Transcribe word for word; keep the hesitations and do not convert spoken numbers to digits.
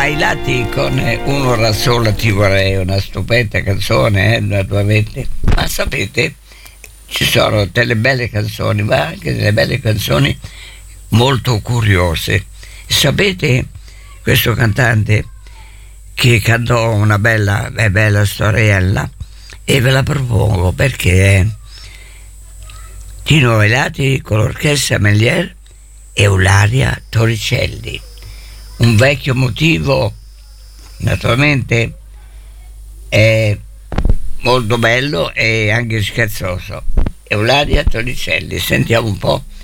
ai lati con Un'ora sola ti vorrei, una stupenda canzone, eh, naturalmente. Ma sapete, ci sono delle belle canzoni, ma anche delle belle canzoni molto curiose. Sapete, questo cantante che cantò una bella, bella storiella, e ve la propongo perché Tino Velati con l'orchestra Melier e Eulalia Torricelli. Un vecchio motivo, naturalmente, è molto bello e anche scherzoso. Eulalia Torricelli, sentiamo un po'.